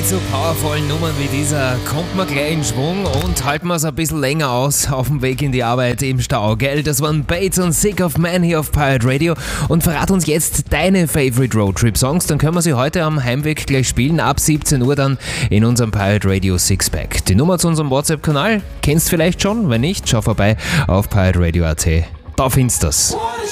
Mit so powervollen Nummern wie dieser kommt man gleich in Schwung und halten wir es ein bisschen länger aus auf dem Weg in die Arbeit im Stau, gell? Das waren Bates und Sick of Man hier auf Pirate Radio. Und verrat uns jetzt deine Favorite Roadtrip-Songs, dann können wir sie heute am Heimweg gleich spielen, ab 17 Uhr dann in unserem Pirate Radio Sixpack. Die Nummer zu unserem WhatsApp-Kanal kennst vielleicht schon, wenn nicht, schau vorbei auf pirateradio.at. Da findest du das.